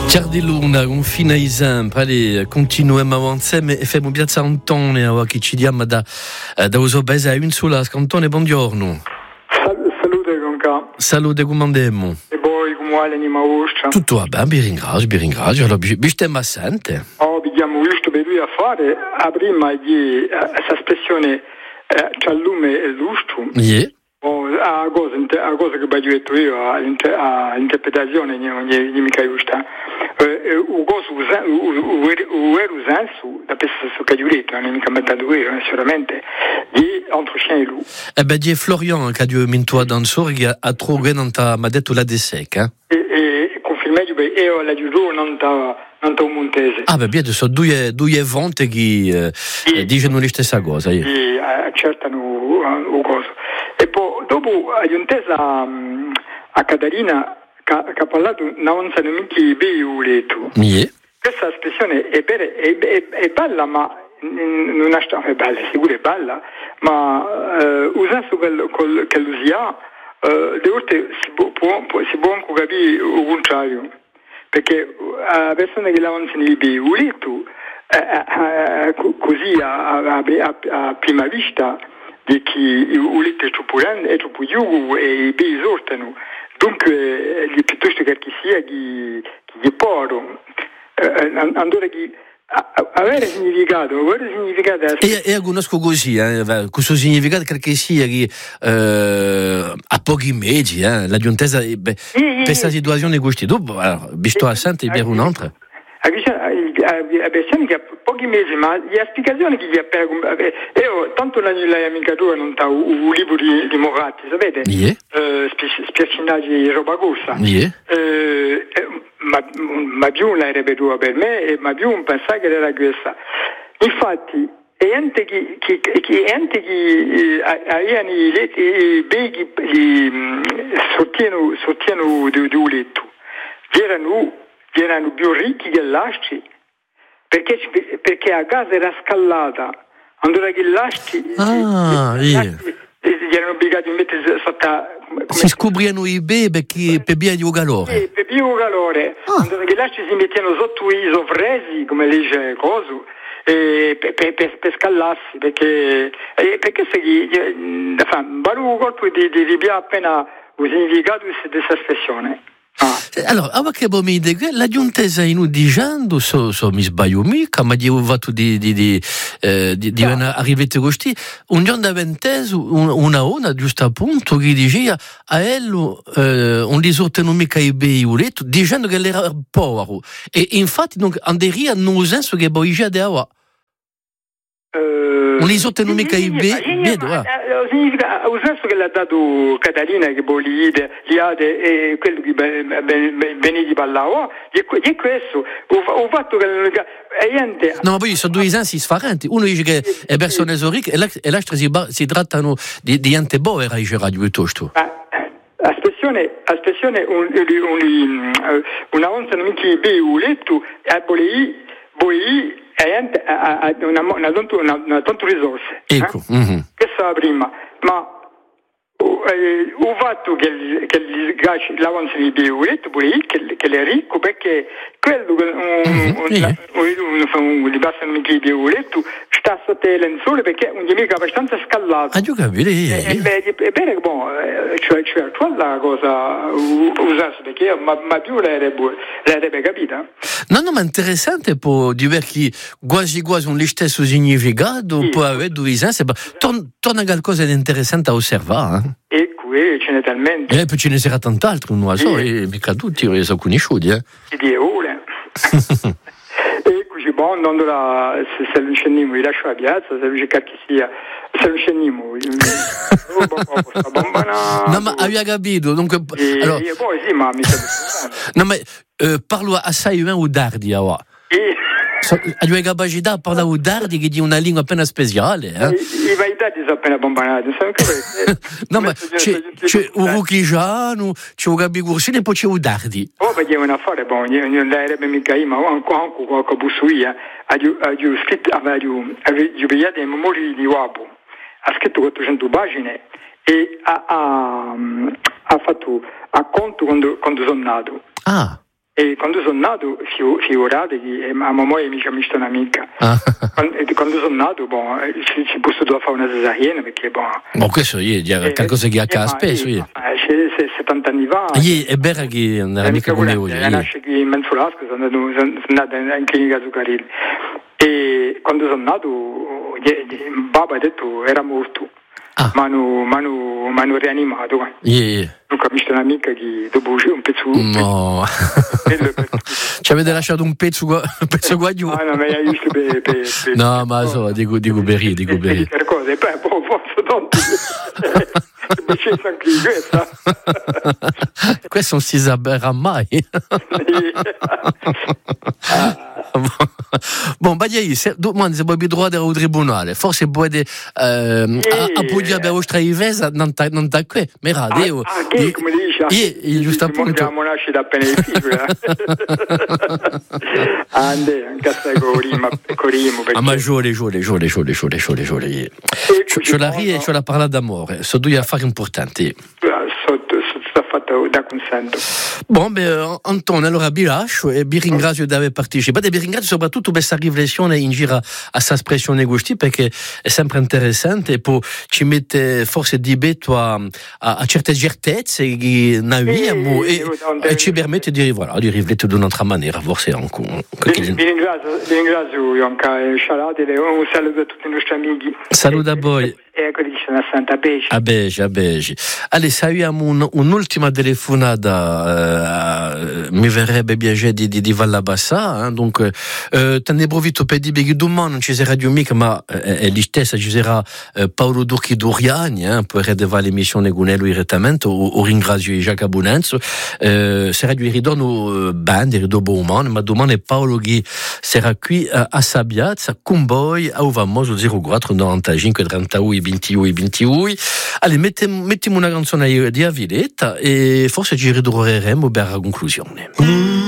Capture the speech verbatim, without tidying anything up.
Ciardi Luna, un fine esempio, allez, continuiamo a avanzare e facciamo piazza Antone, che ci diamo da, da Usobese a un sola, Antone, buongiorno. Sal- salute Conca. Salute, come andiamo? E poi come va l'anima vostra? Tutto va bene, vi ringrazio, vi ringrazio, allora, vi stiamo assente. Oh, abbiamo visto per lui a fare, a prima di questa espressione eh, tra lume e lustro. Yeah. Oh, a cosa, a cosa che ho detto io, all'interpretazione non è mica giusta. O cosa usa, o vero senso, da questo che ho detto, non è mica mettato io, sicuramente, di entre chien e loup. Eh ben, di Florian, che ha detto mintua danzore, che ha trovato non t'ha detto la desec, eh? E, e confermai che io la giuro non t'ha non t'ha un montese. Ah, beh, bien, sono due, due vonte che eh, dicono la stessa cosa. Che eh, accertano o cosa. E poi dopo ho inteso a, a Caterina che ha parlato non sanno mica i bei uletu. Yeah. Questa espressione è, bere, è, è, è bella, ma non è bella, sicuro è bella, ma eh, usando quel, quel, che lo sia, eh, le volte si può, può, si può anche capire il contrario, perché a persone che lavorano i bei uletu, eh, eh, così a, a, a, a prima vista, di chi ulite è troppo grande, è troppo giugo e i bei esortano. Dunque, eh, piuttosto che chi sia, chi, chi è poro, eh, allora chi avere significato, avere significato è... E io conosco così, eh, questo significato che sia che eh, a pochi mesi, eh, la giuntesa per questa situazione questi dopo, visto a Santa e per un'altra. A persone che a pochi mesi, ma le spiegazioni che gli ha io tanto la mia amica tua non ha un libro di, di Moratti, sapete? Yeah. Uh, spiacinaggi di roba corsa. Yeah. Uh, ma, ma più la ripetuta per me e ma più pensare che era questa. Infatti, e ente che che che ente che avevano i beghi sostienu sostienu di di letto. Erano erano più ricchi che l'asci. Perché, perché a casa era scalata, allora che lasci ah, gli erano obbligati a mettere sotto. Si scoprivano i bebè perché per via di un calore. Sì, per via di un calore. Ah. Allora che lasci si mettevano sotto i sofresi, come dice Coso, e per, per, per, per scallarsi, perché perché se chi fa un buon colpo di, di ribia appena il significato di questa espressione. Ah. Allora, a che momento la giuntesa in udicando so so mi sbaglio mica, ma io ho fatto di di di eh, di, di no. Arrivate questi un giorno da venteso una ona giusto appunto che diceva a ello eh, un risorto non mica i bei uletto dicendo che era povero e infatti donc anderia non senso che poi già de awa un risorto non mica i bei vedo significa il senso che l'ha dato Caterina che poi li ha e quello che veniva parlava è questo ho fatto che no ma poi sono due sensi sfarenti uno dice che le persone sono ricche e l'altro si, si trattano di, di gente povera dice radio piuttosto espressione espressione un, un, una onza non mi be un letto e poi poi ha una, una, una, una tante risorse ecco eh? Mm-hmm. Questa è la prima ma eh, ho fatto che gli gacci l'avanzano di beuretto pure che, che è ricco perché quello che un li passano mica di beuretto sta sotto le lenzuole perché un mica abbastanza scallato ah, capire è bene che bon cioè cioè quella cosa usasse perché ma, ma più l'avrebbe capita no no ma interessante può dire che quasi quasi un stesso significato sì. Può avere due sensi torna qualcosa di interessante a osservare eh? E qui ce n'è talmente e poi ce ne sarà tant'altro non so e mica tutti io sono conosciuti eh che di ore e così bon allora se lo scendiamo vi lascio la piazza se lo cerca che sia se lo scendiamo no ma aveva capito dunque e allora, poi sì ma mi sta no ma eh, parlo assai o dardi ora So, hai una capacità di parlare dardi che di una lingua appena speciale eh? I vaitati sono appena bombanati no ma c'è, c'è un ruchigiano c'è un gabigursi e poi c'è un dardi oh perché è un affare bon non l'avrebbe mica io ma anche qualche bussuia ha scritto ha giubigliato in memoria di Wabo ha scritto quattrocento pagine e ha, ha, ha fatto a conto quando, quando sono nato ah e quando sono nato, figurate che a mamma e mica mi sto un'amica. Ah. Quando, quando sono nato, bon, ci, ci posso fare una cesariana perché, bon... Bon, questo è qualcosa che accade spesso. Eh, c'è settanta anni fa. Ieri è vero che non era mica come oggi. Io nasco qui in Menzolasco, sono andato in clinica Zuccarelli. E quando sono nato, il babbo ha detto era morto. Ah. Ma hanno rianimato. Yeah. Non capisco un'amica che dopo un pezzo. No. Ci avete lasciato un pezzo, un pezzo qua giù. Ah, no, ma hai visto per, per, per, no, ma so, dico, dico Berì, dico Berì. Per cose, beh, poi forse tanto. Anche questa. Questo non si saprà mai. Bon, bagli, domani se vuoi trovare al tribunale, forse puoi eh, appoggiare per vostra difesa, non ta non ta qui, ma radio. Ah, che come dici? Io giusto appunto. Siamo nasciti da appena il figlio. Ande, anche se corimo, corimo. Ah, ma giole, giole, giole, giole, giole, giole, giole. C'ho la rie e c'ho la parola d'amore, sono due affari importanti. Da consento. Bon, beh, Antonio, allora vi lascio e vi ringrazio di aver partecipato e vi ringrazio soprattutto per questa riflessione in giro a questa espressione gusti perché è sempre interessante e poi ci mette forse di betto a, a, a certe certezze che noi abbiamo e, e ci permette di, voilà, di riflettere in un'altra maniera, forse anche. Vi, vi ringrazio, vi ringrazio Ionca e Scialate, un saluto a tutti i nostri amici. Saluto a voi. Ecco, dicono a Santa Bege. A Bege, a Bege. Allora, se abbiamo un, un'ultima telefonata, uh, mi verrebbe piacere di, di, di Vallabassa, eh? Donc, uh, te ne approfitto per dire che domani non ci sarà Dio mica, ma uh, è lì stessa ci sarà uh, Paolo Durchi Doriani, eh? Per redevare l'emissione con lui direttamente, o, o ringrazio Jacques Abunenzo. Uh, sarà di ritorno uh, band, di ritorno umano, ma domani è Paolo che sarà qui uh, a Sabiazza, con voi, a Uvamoso zero quattro novantacinque trentadue ventidue ventidue. Allora, mettiamo, mettiamo una canzone di Aviletta e forse ci ritroveremo per la conclusione. Mm.